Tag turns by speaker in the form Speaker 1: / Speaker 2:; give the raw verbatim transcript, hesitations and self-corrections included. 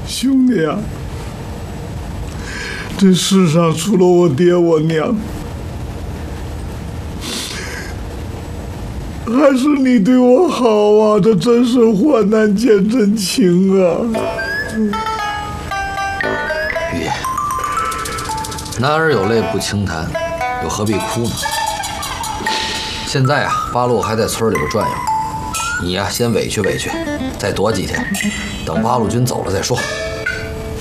Speaker 1: 兄弟啊，这世上除了我爹我娘，还是你对我好啊，这真是患难见真情啊。
Speaker 2: 玉爷，男儿有泪不轻弹，又何必哭呢？现在啊，八路还在村里边转悠，你呀、啊、先委屈委屈，再躲几天，等八路军走了再说。